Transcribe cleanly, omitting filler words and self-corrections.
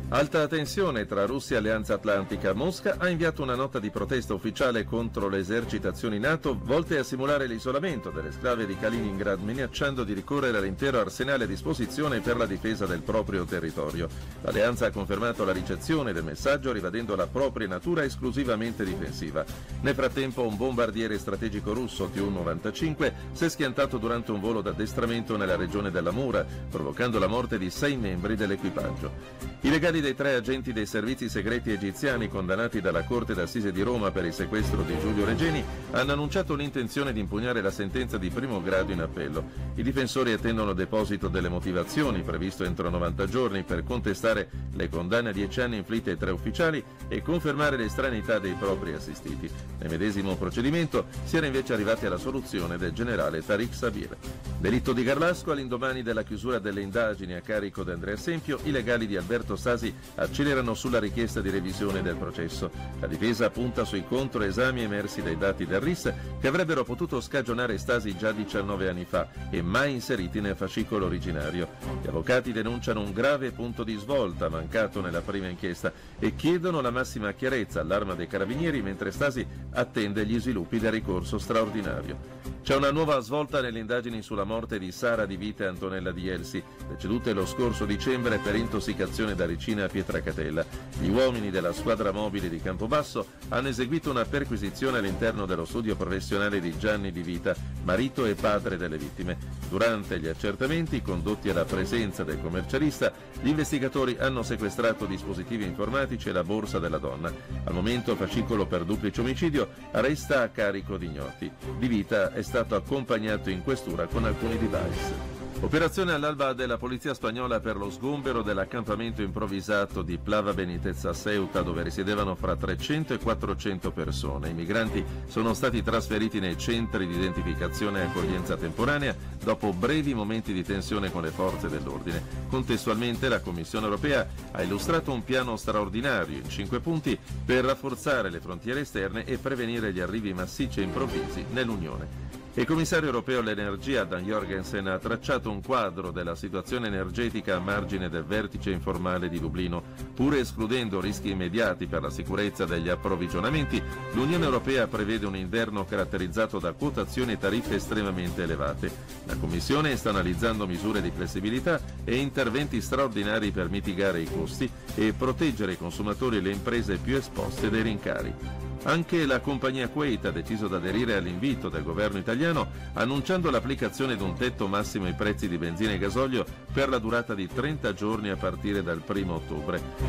Alta tensione tra Russia e Alleanza Atlantica. Mosca ha inviato una nota di protesta ufficiale contro le esercitazioni NATO volte a simulare l'isolamento delle sclave di Kaliningrad, minacciando di ricorrere all'intero arsenale a disposizione per la difesa del proprio territorio. L'Alleanza ha confermato la ricezione del messaggio, ribadendo la propria natura esclusivamente difensiva. Nel frattempo, un bombardiere strategico russo Tu-95 si è schiantato durante un volo d'addestramento nella regione della Mura, provocando la morte di 6 membri dell'equipaggio. I legali dei 3 agenti dei servizi segreti egiziani condannati dalla Corte d'Assise di Roma per il sequestro di Giulio Regeni hanno annunciato l'intenzione di impugnare la sentenza di primo grado in appello. I difensori attendono deposito delle motivazioni, previsto entro 90 giorni, per contestare le condanne a 10 anni inflitte ai 3 ufficiali e confermare l'estraneità dei propri assistiti. Nel medesimo procedimento si era invece arrivati alla soluzione del generale Tariq Sabir. Delitto di Garlasco. All'indomani della chiusura delle indagini a carico di Andrea Sempio, i legali di Alberto Stasi accelerano sulla richiesta di revisione del processo. La difesa punta sui controesami emersi dai dati del RIS che avrebbero potuto scagionare Stasi già 19 anni fa e mai inseriti nel fascicolo originario. Gli avvocati denunciano un grave punto di svolta mancato nella prima inchiesta e chiedono la massima chiarezza all'Arma dei Carabinieri, mentre Stasi attende gli sviluppi del ricorso straordinario. C'è una nuova svolta nelle indagini sulla morte di Sara Di Vita e Antonella Di Elsi, decedute lo scorso dicembre per intossicazione da ricina a Pietracatella. Gli uomini della squadra mobile di Campobasso hanno eseguito una perquisizione all'interno dello studio professionale di Gianni Di Vita, marito e padre delle vittime. Durante gli accertamenti, condotti alla presenza del commercialista, gli investigatori hanno sequestrato dispositivi informatici e la borsa della donna. Al momento il fascicolo per duplice omicidio resta a carico di ignoti. Di Vita è stato accompagnato in questura con alcuni device. Operazione all'alba della polizia spagnola per lo sgombero dell'accampamento improvvisato di Plava Benitez a Ceuta, dove risiedevano fra 300 e 400 persone. I migranti sono stati trasferiti nei centri di identificazione e accoglienza temporanea dopo brevi momenti di tensione con le forze dell'ordine. Contestualmente la Commissione europea ha illustrato un piano straordinario in 5 punti per rafforzare le frontiere esterne e prevenire gli arrivi massicci e improvvisi nell'Unione. Il commissario europeo all'energia Dan Jorgensen ha tracciato un quadro della situazione energetica a margine del vertice informale di Dublino. Pur escludendo rischi immediati per la sicurezza degli approvvigionamenti, l'Unione europea prevede un inverno caratterizzato da quotazioni e tariffe estremamente elevate. La Commissione sta analizzando misure di flessibilità e interventi straordinari per mitigare i costi e proteggere i consumatori e le imprese più esposte dai rincari. Anche la compagnia Kuwait ha deciso di aderire all'invito del governo italiano, annunciando l'applicazione di un tetto massimo ai prezzi di benzina e gasolio per la durata di 30 giorni a partire dal 1 ottobre.